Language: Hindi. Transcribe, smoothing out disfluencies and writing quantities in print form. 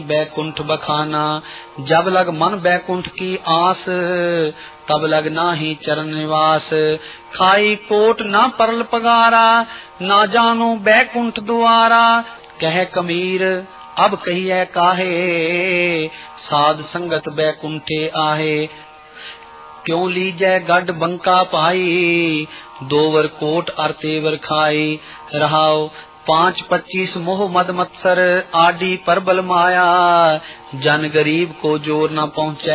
बैकुंठ बखाना। जब लग मन बैकुंठ की आस, तब लग नाही चरण निवास। खाई कोट ना परल पगारा, ना जानो बैकुंठ द्वारा। कह कबीर अब कहिए काहे, साध संगत बैकुंठे आहे। क्यों लीजै गढ़ बंका पाई, दोवर कोट अर्तेवर खाई। रहाओ 5-25 मोह मद मत्सर, आडी परबल माया। जन गरीब को जोर न पहुँचे,